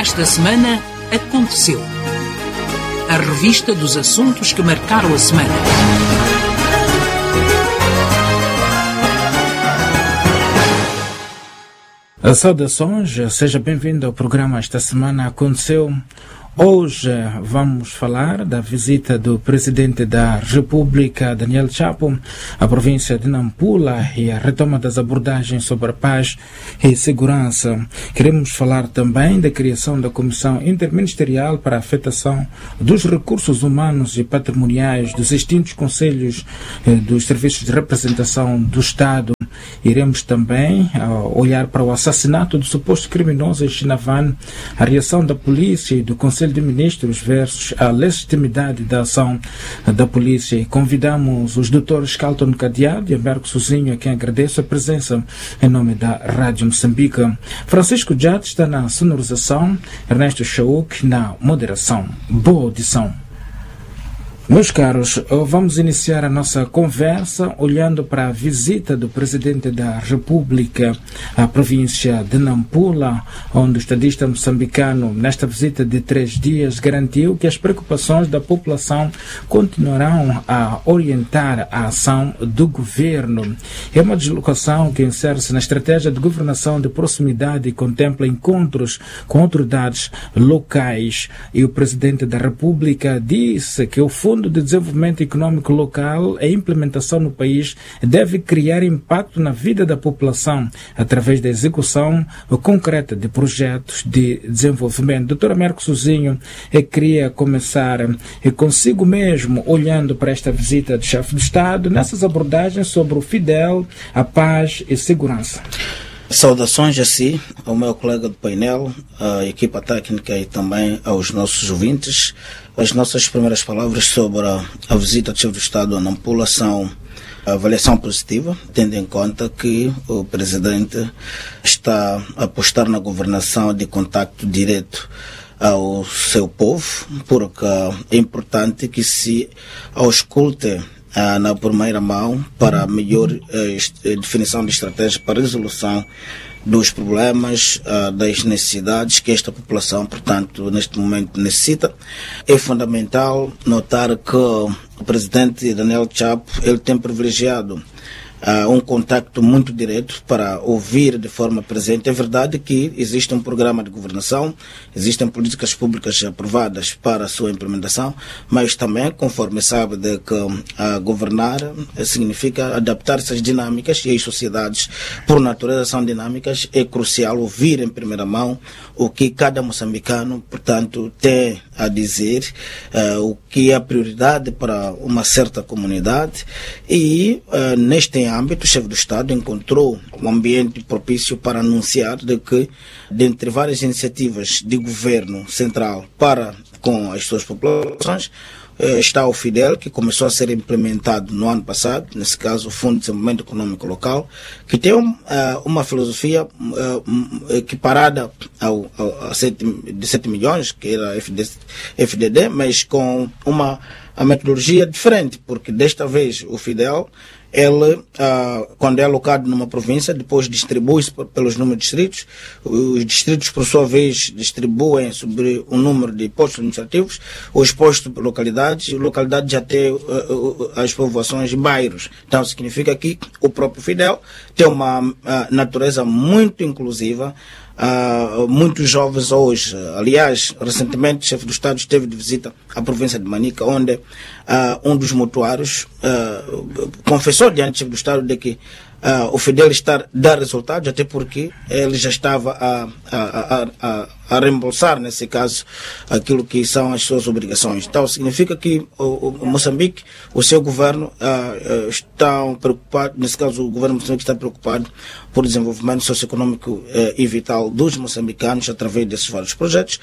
Esta semana aconteceu. A revista dos assuntos que marcaram a semana. Saudações, seja bem-vindo ao programa Esta Semana Aconteceu. Hoje vamos falar da visita do Presidente da República, Daniel Chapo, à província de Nampula e a retoma das abordagens sobre a paz e segurança. Queremos falar também da criação da Comissão Interministerial para a Afetação dos Recursos Humanos e Patrimoniais dos extintos Conselhos dos Serviços de Representação do Estado. Iremos também olhar para o assassinato do suposto criminoso em Chinavan, a reação da polícia e do Conselho de Ministros versus a legitimidade da ação da polícia. E convidamos os doutores Carlton Cadeado e Humberto Sozinho, a quem agradeço a presença em nome da Rádio Moçambique. Francisco Jade está na sonorização, Ernesto Chauk na moderação. Boa audição. Meus caros, vamos iniciar a nossa conversa olhando para a visita do Presidente da República à província de Nampula, onde o estadista moçambicano, nesta visita de 3 dias, garantiu que as preocupações da população continuarão a orientar a ação do governo. É uma deslocação que insere-se na estratégia de governação de proximidade e contempla encontros com autoridades locais. E o Presidente da República disse que o Fundo de Desenvolvimento Econômico Local, a implementação no país deve criar impacto na vida da população através da execução concreta de projetos de desenvolvimento. Doutor Américo Sozinho, queria começar consigo mesmo, olhando para esta visita do chefe do Estado, nessas abordagens sobre o FIDEL, a paz e segurança. Saudações a si, ao meu colega do painel, à equipa técnica e também aos nossos ouvintes. As nossas primeiras palavras sobre a visita do chefe do Estado a Nampula são a avaliação positiva, tendo em conta que o Presidente está a apostar na governação de contacto direto ao seu povo, porque é importante que se ausculte na primeira mão para a melhor definição de estratégia para a resolução dos problemas, das necessidades que esta população, portanto, neste momento necessita. É fundamental notar que o Presidente Daniel Chapo, ele tem privilegiado um contacto muito direto para ouvir de forma presente. É verdade que existe um programa de governação, existem políticas públicas aprovadas para a sua implementação, mas também, conforme sabe, de que governar significa adaptar-se às dinâmicas, e as sociedades, por natureza, são dinâmicas. É crucial ouvir em primeira mão o que cada moçambicano, portanto, tem a dizer, o que é a prioridade para uma certa comunidade, e neste âmbito o chefe do Estado encontrou um ambiente propício para anunciar de que, dentre várias iniciativas de governo central para com as suas populações, está o FIDEL, que começou a ser implementado no ano passado, nesse caso o Fundo de Desenvolvimento Econômico Local, que tem uma filosofia equiparada a 7 milhões, que era FDD, mas com a metodologia diferente, porque desta vez o FIDEL, ele, quando é alocado numa província, depois distribui-se pelos números de distritos. Os distritos, por sua vez, distribuem sobre o número de postos administrativos, os postos por localidades, e localidades já têm as povoações de bairros. Então, significa que o próprio FIDEL tem uma natureza muito inclusiva. Muitos jovens hoje, aliás, recentemente o chefe do Estado esteve de visita à província de Manica, onde um dos mutuários confessou diante do chefe do Estado de que o FIDEL está a dar resultados, até porque ele já estava a reembolsar, nesse caso, aquilo que são as suas obrigações. Então, significa que o Moçambique, o seu governo, está preocupado, nesse caso, o governo moçambique está preocupado por o desenvolvimento socioeconômico e vital dos moçambicanos através desses vários projetos.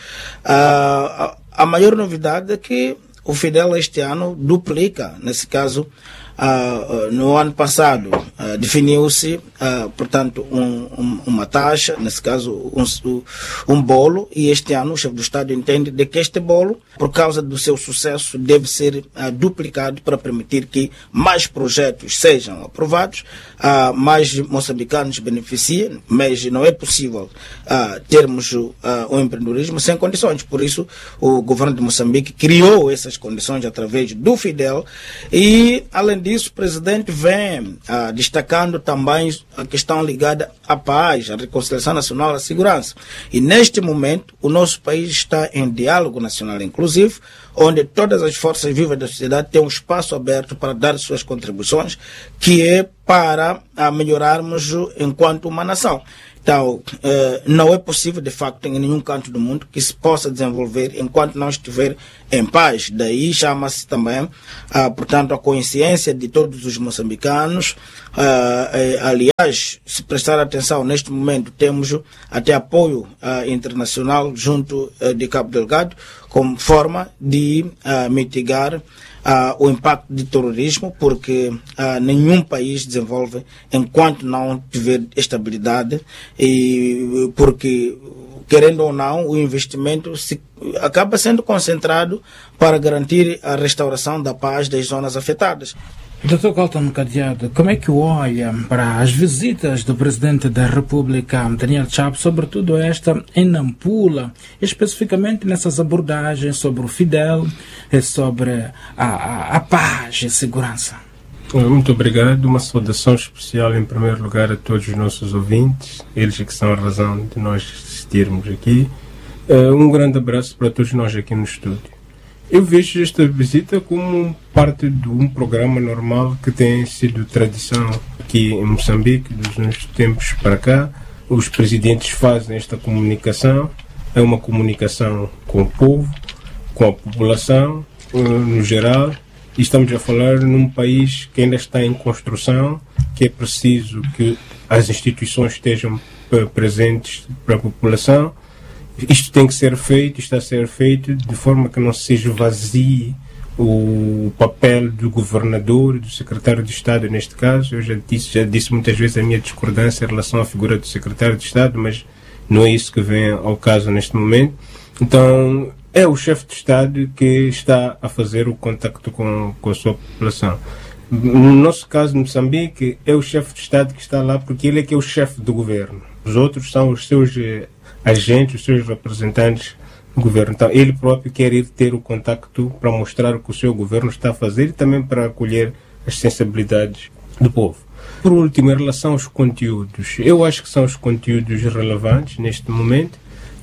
A maior novidade é que o FIDEL este ano duplica, nesse caso, no ano passado definiu-se, portanto, uma taxa, nesse caso um bolo, e este ano o chefe do Estado entende de que este bolo, por causa do seu sucesso, deve ser duplicado para permitir que mais projetos sejam aprovados, mais moçambicanos beneficiem, mas não é possível termos o empreendedorismo sem condições. Por isso, o governo de Moçambique criou essas condições através do FIDEL e, além disso, o presidente vem destacando também a questão ligada à paz, à reconciliação nacional, à segurança. E, neste momento, o nosso país está em diálogo nacional inclusivo, onde todas as forças vivas da sociedade têm um espaço aberto para dar suas contribuições, que é para melhorarmos enquanto uma nação. Então, não é possível, de facto, em nenhum canto do mundo que se possa desenvolver enquanto não estiver em paz. Daí chama-se também, portanto, a consciência de todos os moçambicanos. Aliás, se prestar atenção, neste momento temos até apoio internacional junto de Cabo Delgado, como forma de mitigar o impacto do terrorismo, porque nenhum país desenvolve enquanto não tiver estabilidade, e porque, querendo ou não, o investimento acaba sendo concentrado para garantir a restauração da paz das zonas afetadas. Dr. Carlton Cadeado, como é que olha para as visitas do Presidente da República, Daniel Chapo, sobretudo esta em Nampula, especificamente nessas abordagens sobre o FIDEL e sobre a paz e segurança? Muito obrigado. Uma saudação especial, em primeiro lugar, a todos os nossos ouvintes, eles que são a razão de nós existirmos aqui. Um grande abraço para todos nós aqui no estúdio. Eu vejo esta visita como parte de um programa normal que tem sido tradição aqui em Moçambique, dos uns tempos para cá. Os presidentes fazem esta comunicação, é uma comunicação com o povo, com a população, no geral. E estamos a falar num país que ainda está em construção, que é preciso que as instituições estejam presentes para a população. Isto tem que ser feito, está a ser feito de forma que não se esvazie o papel do governador, do secretário de Estado neste caso. Eu já disse muitas vezes a minha discordância em relação à figura do secretário de Estado, mas não é isso que vem ao caso neste momento. Então, é o chefe de Estado que está a fazer o contacto com a sua população. No nosso caso, Moçambique, é o chefe de Estado que está lá porque ele é que é o chefe do governo. Os outros são os seus agentes, os seus representantes do governo. Então, ele próprio quer ir ter o contacto para mostrar o que o seu governo está a fazer e também para acolher as sensibilidades do povo. Por último, em relação aos conteúdos, eu acho que são os conteúdos relevantes neste momento.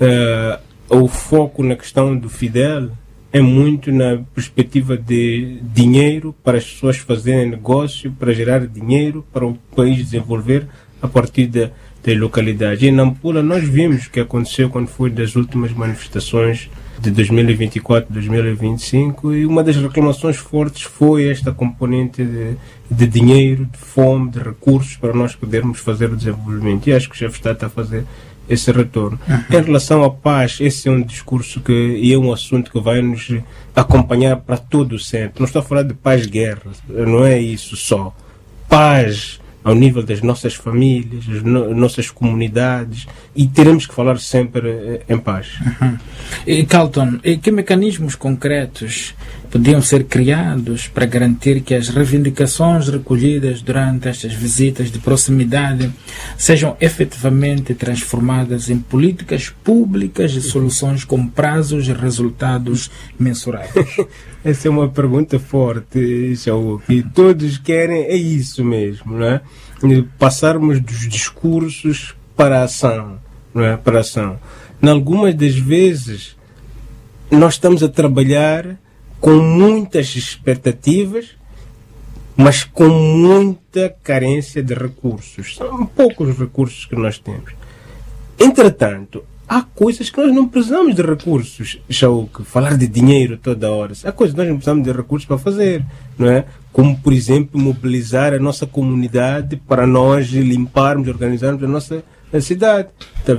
O foco na questão do FIDEL é muito na perspectiva de dinheiro para as pessoas fazerem negócio, para gerar dinheiro, para o país desenvolver a partir da localidade. E em Nampula nós vimos o que aconteceu quando foi das últimas manifestações de 2024, 2025, e uma das reclamações fortes foi esta componente de dinheiro, de fome, de recursos para nós podermos fazer o desenvolvimento. E acho que o chefe de Estado está a fazer esse retorno. Em relação à paz, esse é um discurso e é um assunto que vai nos acompanhar para todo o centro. Não estou a falar de paz-guerra, não é isso só. Paz ao nível das nossas famílias, das nossas comunidades, e teremos que falar sempre em paz. E Carlton, que mecanismos concretos podiam ser criados para garantir que as reivindicações recolhidas durante estas visitas de proximidade sejam efetivamente transformadas em políticas públicas e soluções com prazos e resultados mensuráveis? Essa é uma pergunta forte, Saúl, que todos querem, é isso mesmo, não é? Passarmos dos discursos para a ação, não é? Para a ação. Em algumas das vezes, nós estamos a trabalhar com muitas expectativas, mas com muita carência de recursos. São poucos os recursos que nós temos. Entretanto, há coisas que nós não precisamos de recursos, Shauk, falar de dinheiro toda hora. Há coisas que nós não precisamos de recursos para fazer, não é? Como, por exemplo, mobilizar a nossa comunidade para nós limparmos, organizarmos a nossa cidade. Tá vendo?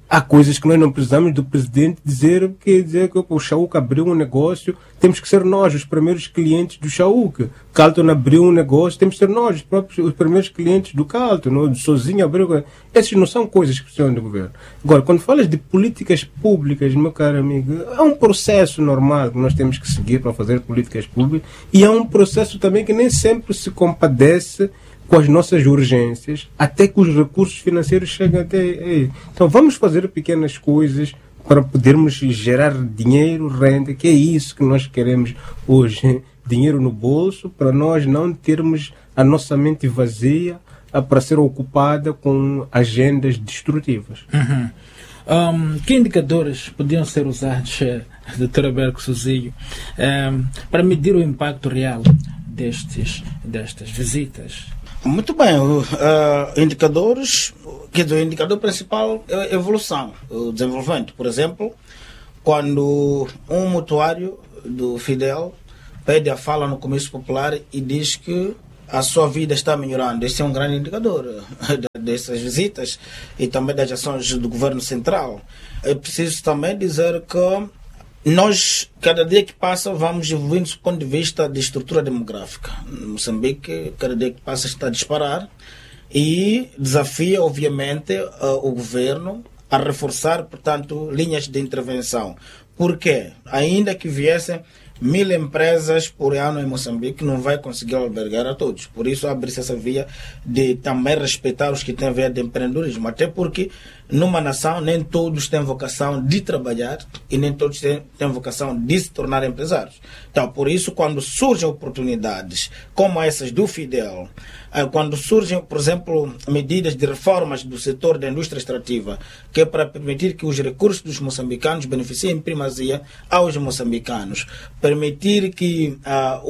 Há coisas que nós não precisamos do presidente dizer que o Chauca abriu um negócio, temos que ser nós os primeiros clientes do Chauca. Carlton abriu um negócio, temos que ser nós os primeiros clientes do Carlton, não? Sozinho abriu. Essas não são coisas que precisam do governo. Agora, quando falas de políticas públicas, meu caro amigo, é um processo normal que nós temos que seguir para fazer políticas públicas, e é um processo também que nem sempre se compadece com as nossas urgências, até que os recursos financeiros cheguem até aí. Então vamos fazer pequenas coisas para podermos gerar dinheiro, renda, que é isso que nós queremos hoje. Dinheiro no bolso, para nós não termos a nossa mente vazia para ser ocupada com agendas destrutivas. Que indicadores podiam ser usados, Dr. Alberto Suzio, para medir o impacto real destas visitas? Muito bem, indicadores, o indicador principal é a evolução, o desenvolvimento. Por exemplo, quando um mutuário do Fidel pede a fala no Comício Popular e diz que a sua vida está melhorando, esse é um grande indicador dessas visitas e também das ações do governo central. É preciso também dizer que nós, cada dia que passa, vamos evoluindo do ponto de vista de estrutura demográfica. Moçambique, cada dia que passa, está a disparar e desafia, obviamente, o governo a reforçar, portanto, linhas de intervenção. Por quê? Ainda que viessem 1000 empresas por ano em Moçambique, não vai conseguir albergar a todos. Por isso, abre-se essa via de também respeitar os que têm a via de empreendedorismo. Até porque, numa nação, nem todos têm vocação de trabalhar e nem todos têm vocação de se tornar empresários. Então, por isso, quando surgem oportunidades como essas do Fidel, quando surgem, por exemplo, medidas de reformas do setor da indústria extrativa, que é para permitir que os recursos dos moçambicanos beneficiem em primazia aos moçambicanos, permitir que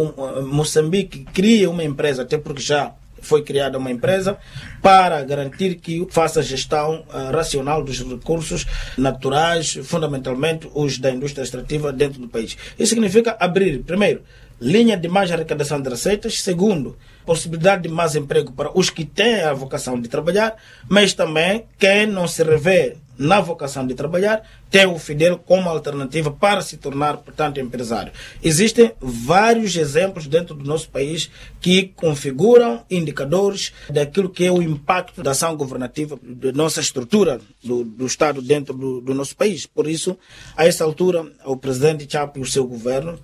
Moçambique crie uma empresa, até porque já foi criada uma empresa, para garantir que faça gestão racional dos recursos naturais, fundamentalmente os da indústria extrativa dentro do país. Isso significa abrir, primeiro, linha de mais arrecadação de receitas, segundo, possibilidade de mais emprego para os que têm a vocação de trabalhar, mas também quem não se revê na vocação de trabalhar, tem o Fidel como alternativa para se tornar, portanto, empresário. Existem vários exemplos dentro do nosso país que configuram indicadores daquilo que é o impacto da ação governativa, da nossa estrutura do Estado dentro do nosso país. Por isso, a essa altura, o presidente Chapo e o seu governo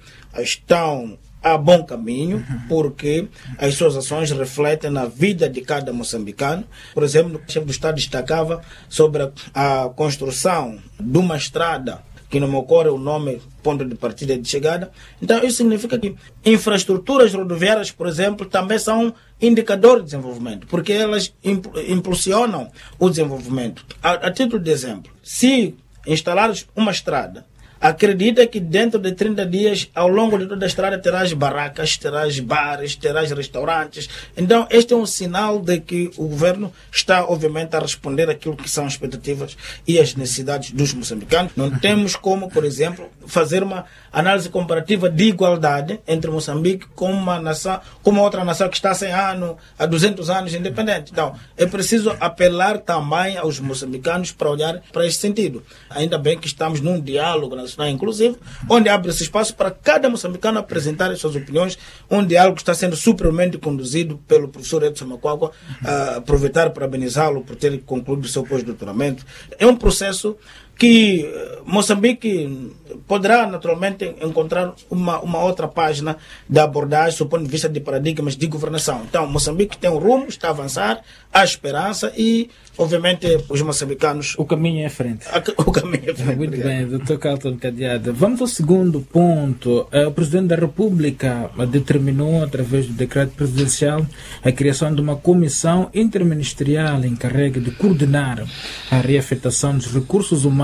estão a bom caminho, porque as suas ações refletem na vida de cada moçambicano. Por exemplo, o chefe do Estado destacava sobre a construção de uma estrada, que não me ocorre o nome, ponto de partida e de chegada. Então, isso significa que infraestruturas rodoviárias, por exemplo, também são indicador de desenvolvimento, porque elas impulsionam o desenvolvimento. A título de exemplo, se instalares uma estrada, acredita que dentro de 30 dias, ao longo de toda a estrada, terás barracas, terás bares, terás restaurantes. Então, este é um sinal de que o governo está, obviamente, a responder àquilo que são as expectativas e as necessidades dos moçambicanos. Não temos como, por exemplo, fazer uma análise comparativa de igualdade entre Moçambique com uma nação, com uma outra nação que está há 100 anos, há 200 anos independente. Então, é preciso apelar também aos moçambicanos para olhar para esse sentido. Ainda bem que estamos num diálogo nacional inclusive, onde abre esse espaço para cada moçambicano apresentar as suas opiniões, um diálogo que está sendo supermente conduzido pelo professor Edson Macuacua. Aproveitar para parabenizá-lo por ter concluído o seu pós-doutoramento. É um processo que Moçambique poderá naturalmente encontrar uma outra página de abordagem do ponto de vista de paradigmas de governação. Então, Moçambique tem um rumo, está a avançar, há esperança e, obviamente, os moçambicanos... O caminho é à frente. O caminho é à frente. Muito bem, Dr. Carlton Cadeada. Vamos ao segundo ponto. O Presidente da República determinou, através do decreto presidencial, a criação de uma comissão interministerial encarregue de coordenar a reafetação dos recursos humanos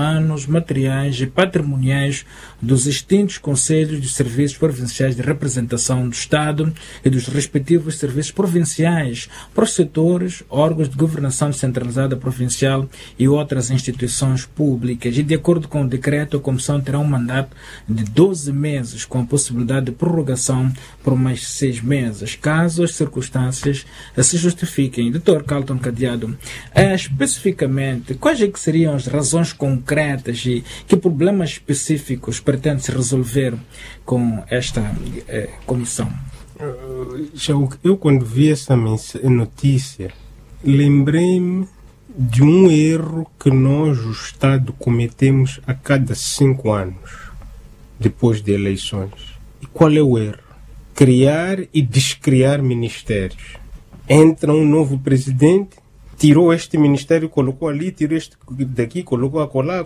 humanos, materiais e patrimoniais dos extintos Conselhos de Serviços Provinciais de Representação do Estado e dos respectivos serviços provinciais para os setores, órgãos de governação descentralizada provincial e outras instituições públicas. E, de acordo com o decreto, a Comissão terá um mandato de 12 meses, com a possibilidade de prorrogação por mais 6 meses, caso as circunstâncias se justifiquem. Dr. Carlton Cadeado, especificamente, quais é que seriam as razões concretas e que problemas específicos pretende-se resolver com esta comissão? Eu, quando vi essa notícia, lembrei-me de um erro que nós, o Estado, cometemos a cada 5 anos, depois de eleições. E qual é o erro? Criar e descriar ministérios. Entra um novo presidente, tirou este ministério, colocou ali, tirou este daqui, colocou acolá.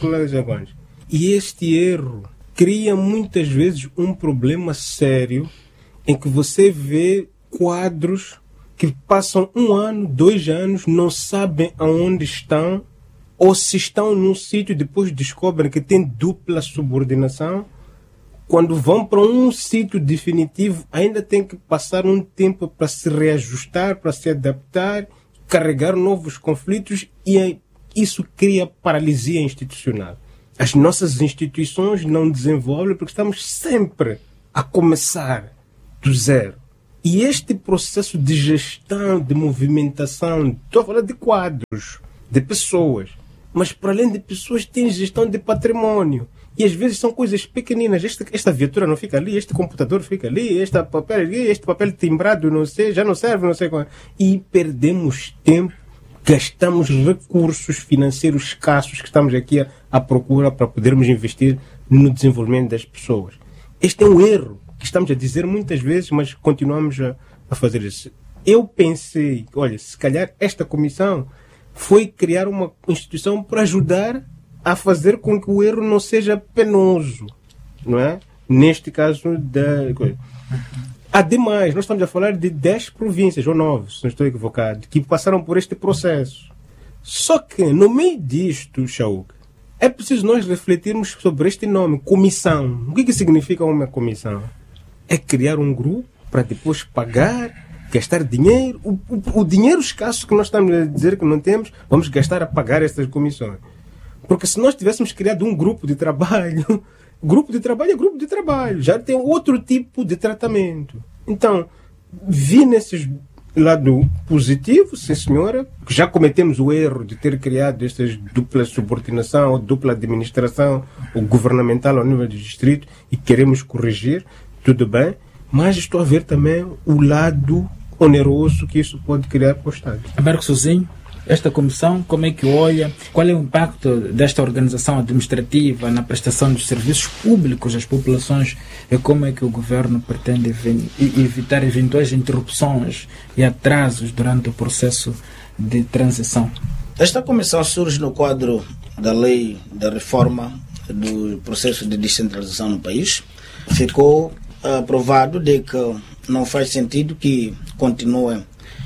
E este erro cria muitas vezes um problema sério em que você vê quadros que passam 1 ano, 2 anos, não sabem aonde estão, ou se estão num sítio, depois descobrem que tem dupla subordinação. Quando vão para um sítio definitivo, ainda tem que passar um tempo para se reajustar, para se adaptar, carregar novos conflitos, e isso cria paralisia institucional. As nossas instituições não desenvolvem porque estamos sempre a começar do zero. E este processo de gestão, de movimentação, estou a falar de quadros, de pessoas, mas para além de pessoas tem gestão de património. E às vezes são coisas pequeninas. Esta viatura não fica ali, este computador fica ali, este papel timbrado não sei, já não serve, não sei qual. E perdemos tempo, gastamos recursos financeiros escassos que estamos aqui à procura para podermos investir no desenvolvimento das pessoas. Este é um erro que estamos a dizer muitas vezes, mas continuamos a fazer isso. Eu pensei, olha, se calhar esta comissão foi criar uma instituição para ajudar a fazer com que o erro não seja penoso, não é? Neste caso da coisa. Ademais, nós estamos a falar de 10 províncias, ou 9, se não estou equivocado, que passaram por este processo. Só que, no meio disto, Chauk, é preciso nós refletirmos sobre este nome, comissão. O que significa uma comissão? É criar um grupo para depois pagar, gastar dinheiro. O dinheiro escasso que nós estamos a dizer que não temos, vamos gastar a pagar estas comissões. Porque se nós tivéssemos criado um grupo de trabalho, grupo de trabalho é grupo de trabalho, já tem outro tipo de tratamento. Então, vi nesse lado positivo, sim senhora, que já cometemos o erro de ter criado estas dupla subordinação, ou dupla administração, ou governamental ao nível do distrito, e queremos corrigir, tudo bem, mas estou a ver também o lado oneroso que isso pode criar para o Estado. Américo Sozinho, esta comissão, como é que olha? Qual é o impacto desta organização administrativa na prestação dos serviços públicos às populações e como é que o governo pretende evitar eventuais interrupções e atrasos durante o processo de transição? Esta comissão surge no quadro da lei da reforma do processo de descentralização no país. Ficou aprovado de que não faz sentido que continuem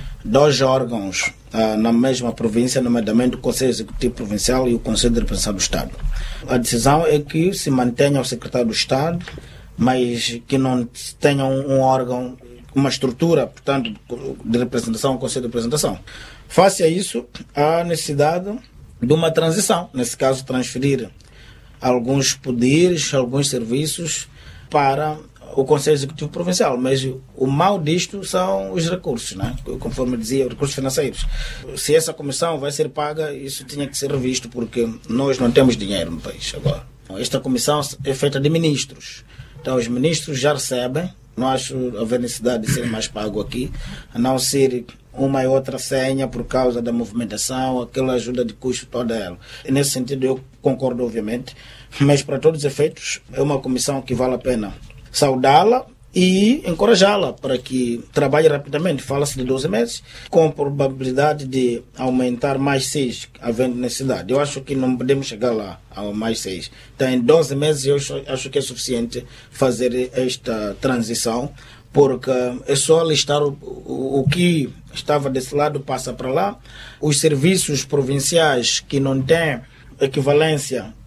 2 órgãos na mesma província, nomeadamente o Conselho Executivo Provincial e o Conselho de Representação do Estado. A decisão é que se mantenha o secretário do Estado, mas que não tenha um órgão, uma estrutura, portanto, de representação, o Conselho de Representação. Face a isso, há necessidade de uma transição, nesse caso, transferir alguns poderes, alguns serviços para o Conselho Executivo Provincial, mas o mal disto são os recursos, né? Conforme eu dizia, os recursos financeiros. Se essa comissão vai ser paga, isso tinha que ser revisto, porque nós não temos dinheiro no país agora. Esta comissão é feita de ministros, então os ministros já recebem, não acho haver necessidade de ser mais pago aqui, a não ser uma e outra senha por causa da movimentação, aquela ajuda de custo toda ela. E nesse sentido eu concordo, obviamente, mas para todos os efeitos é uma comissão que vale a pena saudá-la e encorajá-la para que trabalhe rapidamente. Fala-se de 12 meses, com probabilidade de aumentar mais 6, havendo necessidade. Eu acho que não podemos chegar lá a mais 6. Então, em 12 meses, eu acho que é suficiente fazer esta transição, porque é só listar o que estava desse lado, passa para lá. Os serviços provinciais que não têm equivalência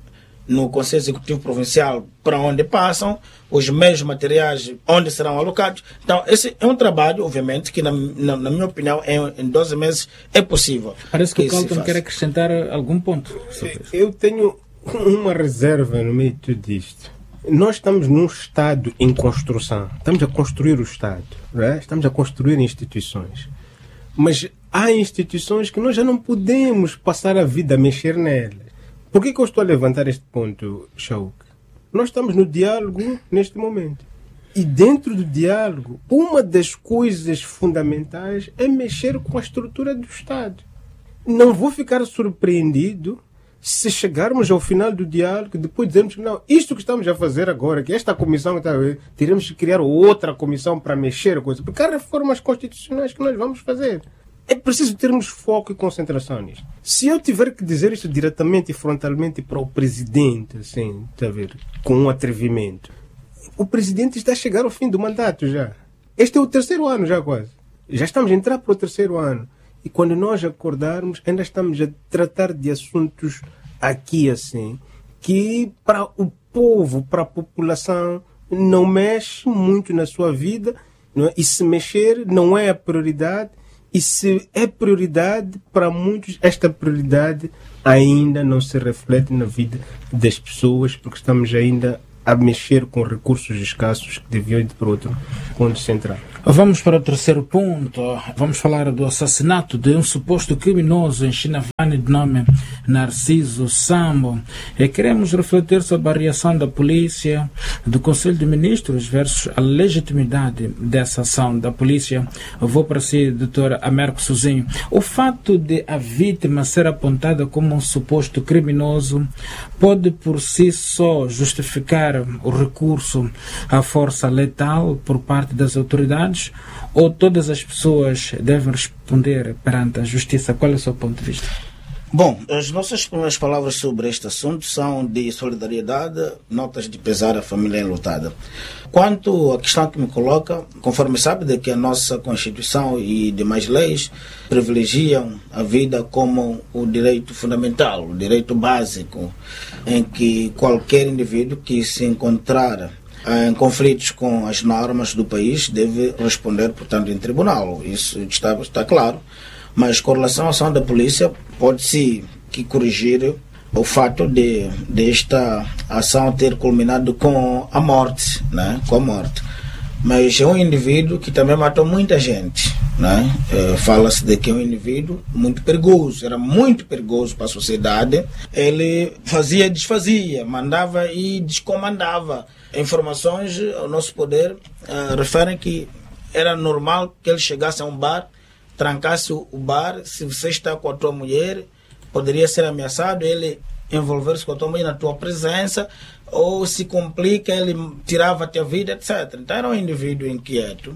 no Conselho Executivo Provincial para onde passam, os meios materiais onde serão alocados. Então, esse é um trabalho, obviamente, que na minha opinião, em 12 meses é possível. Parece que o Carlton quer acrescentar algum ponto sobre isso. Eu tenho uma reserva no meio de tudo isto. Nós estamos num Estado em construção. Estamos a construir o Estado. Não é? Estamos a construir instituições. Mas há instituições que nós já não podemos passar a vida a mexer nelas. Por que eu estou a levantar este ponto, Shauk? Nós estamos no diálogo neste momento. E dentro do diálogo, uma das coisas fundamentais é mexer com a estrutura do Estado. Não vou ficar surpreendido se chegarmos ao final do diálogo, depois dizermos que não, isto que estamos a fazer agora, que esta comissão, teremos que criar outra comissão para mexer a coisa, porque há reformas constitucionais que nós vamos fazer. É preciso termos foco e concentração nisto. Se eu tiver que dizer isto diretamente e frontalmente para o presidente, assim, está a ver, com um atrevimento, o presidente está a chegar ao fim do mandato já. Este é o 3º ano já quase. Já estamos a entrar para o 3º ano. E quando nós acordarmos, ainda estamos a tratar de assuntos aqui assim, que para o povo, para a população, não mexe muito na sua vida, não é? E se mexer não é a prioridade. E se é prioridade, para muitos, esta prioridade ainda não se reflete na vida das pessoas, porque estamos ainda a mexer com recursos escassos que deviam ir para outro ponto central. Vamos para o 3º ponto. Vamos falar do assassinato de um suposto criminoso em Chinavani de nome Narciso Sambo. E queremos refletir sobre a reação da polícia, do Conselho de Ministros versus a legitimidade dessa ação da polícia. Eu vou para si, Dr. Américo Sozinho. O fato de a vítima ser apontada como um suposto criminoso pode por si só justificar o recurso à força letal por parte das autoridades, ou todas as pessoas devem responder perante a justiça? Qual é o seu ponto de vista? Bom, as nossas primeiras palavras sobre este assunto são de solidariedade, notas de pesar à família enlutada. Quanto à questão que me coloca, conforme sabe de que a nossa Constituição e demais leis privilegiam a vida como o direito fundamental, o direito básico, em que qualquer indivíduo que se encontrar em conflitos com as normas do país deve responder, portanto, em tribunal. Isso está claro. Mas com relação à ação da polícia, pode-se corrigir o fato de esta ação ter culminado com a morte, né? Com a morte. Mas é um indivíduo que também matou muita gente, né? Fala-se de que é um indivíduo muito perigoso, era muito perigoso para a sociedade. Ele fazia e desfazia, mandava e descomandava. Informações ao nosso poder referem que era normal que ele chegasse a um bar, trancasse o bar. Se você está com a tua mulher, poderia ser ameaçado, ele envolver-se com a tua mulher na tua presença, ou se complica, ele tirava a tua vida, etc. Então era um indivíduo inquieto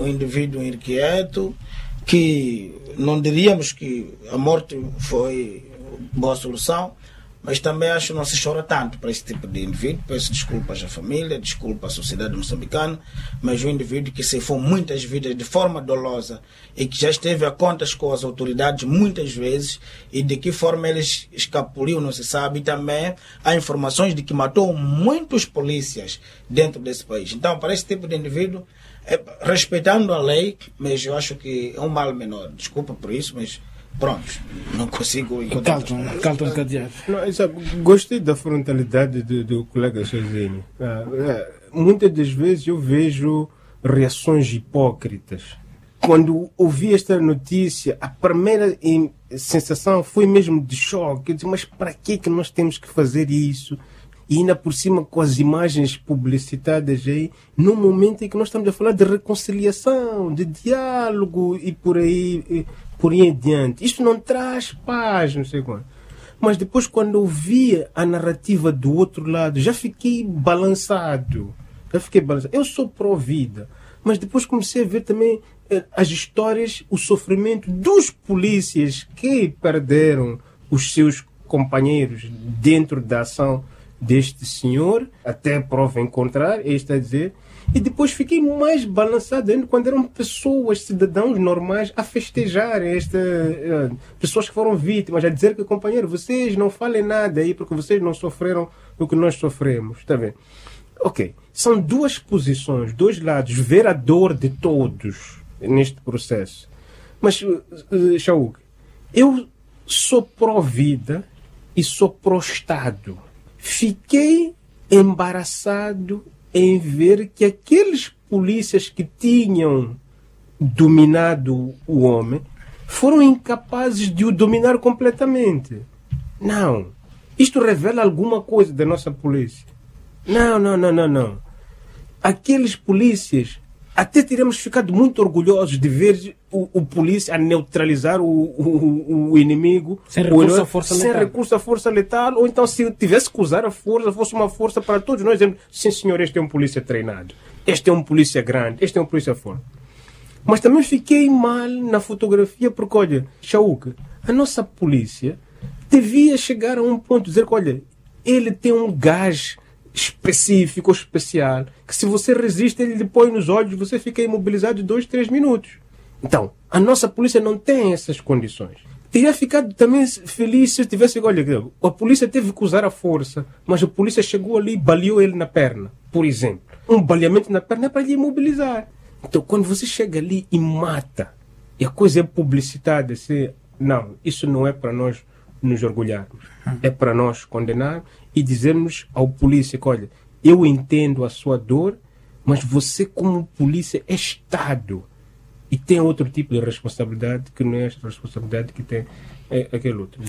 que não diríamos que a morte foi boa solução, mas também acho que não se chora tanto para esse tipo de indivíduo. Peço desculpas à família, desculpa à sociedade moçambicana, mas um indivíduo que ceifou muitas vidas de forma dolosa e que já esteve a contas com as autoridades muitas vezes, e de que forma ele escapuliu não se sabe. E também há informações de que matou muitos polícias dentro desse país. Então, para esse tipo de indivíduo, respeitando a lei, mas eu acho que é um mal menor. Desculpa por isso, mas pronto, não consigo encontrar. Carlton Cadeado. Gostei da frontalidade do colega Sozinho. Muitas das vezes eu vejo reações hipócritas. Quando ouvi esta notícia, a primeira sensação foi mesmo de choque. Eu disse, mas para que nós temos que fazer isso? E ainda por cima com as imagens publicitadas aí, num momento em que nós estamos a falar de reconciliação, de diálogo e por aí em diante. Isto não traz paz, não sei quando. Mas depois, quando eu via a narrativa do outro lado, já fiquei balançado. Eu sou pró-vida, mas depois comecei a ver também as histórias, o sofrimento dos polícias que perderam os seus companheiros dentro da ação deste senhor, até a prova encontrar, ele está a dizer. E depois fiquei mais balançado ainda quando eram pessoas, cidadãos normais, a festejarem, pessoas que foram vítimas, a dizer que, companheiro, vocês não falem nada aí porque vocês não sofreram o que nós sofremos. Está bem? Ok. São duas posições, dois lados, ver a dor de todos neste processo. Mas, Shauk, eu sou pró-vida e sou pró-Estado. Fiquei embaraçado em ver que aqueles polícias que tinham dominado o homem foram incapazes de o dominar completamente. Não. Isto revela alguma coisa da nossa polícia. Não. Aqueles polícias, até teríamos ficado muito orgulhosos de ver o polícia a neutralizar o inimigo sem recurso à força letal, ou então se tivesse que usar a força, fosse uma força para todos nós dizermos, sim senhor, este é um polícia treinado, este é um polícia grande, este é um polícia forte. Mas também fiquei mal na fotografia porque, olha, Shauk, a nossa polícia devia chegar a um ponto de dizer que, olha, ele tem um gás específico, especial, que se você resiste, ele lhe põe nos olhos, você fica imobilizado 2-3 minutos. Então, a nossa polícia não tem essas condições. Teria ficado também feliz se eu tivesse... Olha, a polícia teve que usar a força, mas a polícia chegou ali e baleou ele na perna, por exemplo. Um baleamento na perna é para lhe imobilizar. Então, quando você chega ali e mata, e a coisa é publicitada, assim, não, isso não é para nós nos orgulharmos. É para nós condenar e dizermos ao polícia que, olha, eu entendo a sua dor, mas você como polícia é Estado. E tem outro tipo de responsabilidade que não é a responsabilidade que tem aquele outro.